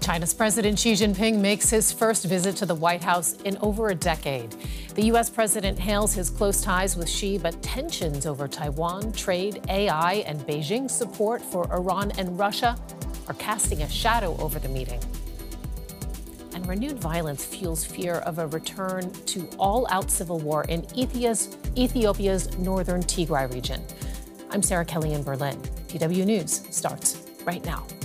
China's President Xi Jinping makes his first visit to the White House in over a decade. The U.S. president hails his close ties with Xi, but tensions over Taiwan, trade, AI, and Beijing's support for Iran and Russia are casting a shadow over the meeting. And renewed violence fuels fear of a return to all-out civil war in Ethiopia's northern Tigray region. I'm Sarah Kelly in Berlin. DW News starts right now.